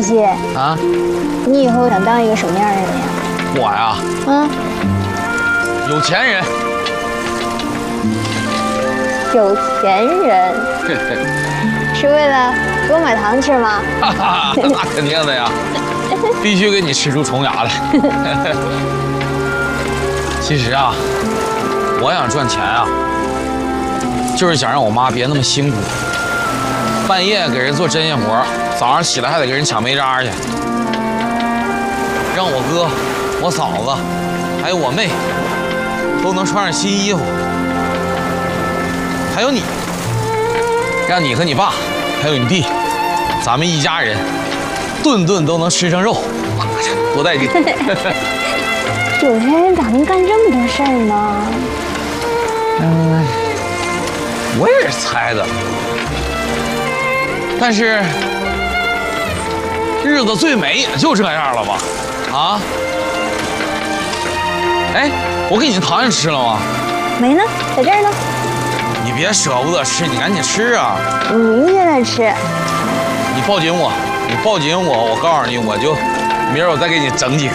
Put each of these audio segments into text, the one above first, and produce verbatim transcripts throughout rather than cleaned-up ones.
西西啊， 你以后想当一个什么样的人呀？ 我呀， 嗯， 有钱人。 有钱人是为了给我买糖吃吗？ 哈哈，那肯定的呀，必须给你吃出虫牙来。其实啊，我想赚钱啊，就是想让我妈别那么辛苦，半夜给人做针线活，早上起来还得给人抢煤渣去，让我哥、我嫂子还有我妹都能穿上新衣服，还有你，让你和你爸还有你弟，咱们一家人顿顿都能吃上肉，多带劲！ 有钱人咋能干这么多事儿呢？ 嗯，我也是猜的，但是日子最美也就这样了吧？啊？哎，我给你的糖你吃了吗？ 没呢，在这儿呢。 你别舍不得吃，你赶紧吃啊！ 我明天再吃。 你抱紧我，你抱紧我，我告诉你，我就明儿我再给你整几颗。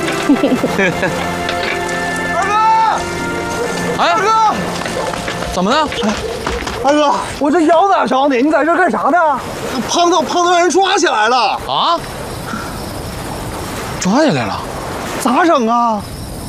二哥， 哎， 二哥， 怎么了？ 二哥，我这腰咋着呢？你在这干啥呢？胖头胖头让人抓起来了啊？抓起来了？ 咋整啊？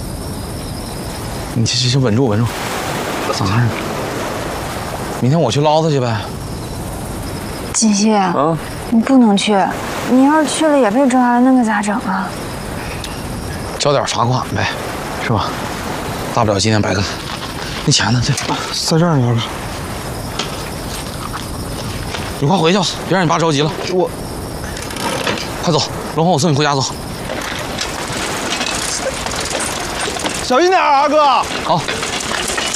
你先先稳住，稳住。咋整？明天我去捞他去呗。 西西， 啊， 你不能去，你要是去了也被抓了，那可咋整啊？ 交点罚款呗，是吧？大不了今天白干。那钱呢？这在这儿呢，二哥。 你快回去吧，别让你爸着急了。 我快走，龙华，我送你回家走。 小心点，二哥。 好，